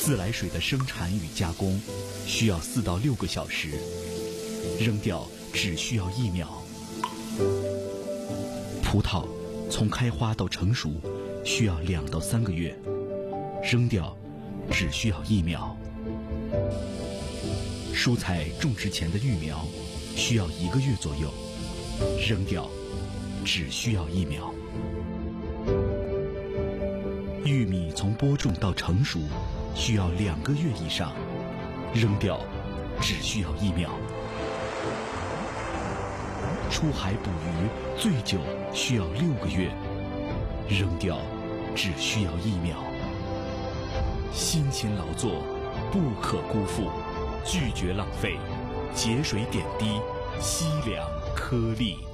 自来水的生产与加工需要4到6个小时，扔掉只需要1秒。葡萄从开花到成熟需要2到3个月，扔掉只需要1秒。蔬菜种植前的育苗需要1个月左右，扔掉只需要1秒。玉米从播种到成熟需要2个月以上，扔掉只需要1秒。出海捕鱼最久需要6个月，扔掉只需要1秒。辛勤劳作不可辜负，拒绝浪费，节水点滴，惜粮颗粒。